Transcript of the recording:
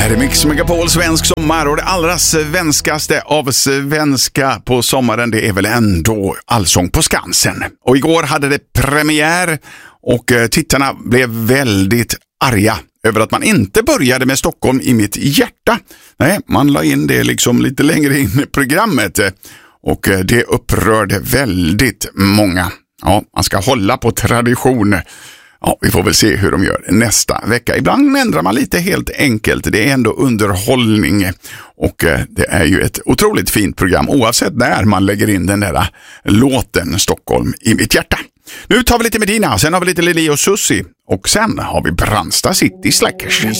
här är Mix Megapol svensk sommar och det allra svenskaste av svenska på sommaren, det är väl ändå Allsång på Skansen. Och igår hade det premiär och tittarna blev väldigt arga över att man inte började med Stockholm i mitt hjärta. Nej, man la in det liksom lite längre in i programmet och det upprörde väldigt många. Ja, man ska hålla på tradition. Ja, vi får väl se hur de gör nästa vecka. Ibland ändrar man lite helt enkelt. Det är ändå underhållning och det är ju ett otroligt fint program oavsett när man lägger in den där låten Stockholm i mitt hjärta. Nu tar vi lite Medina, sen har vi lite Lili och Susie och sen har vi Brandsta City Slackers.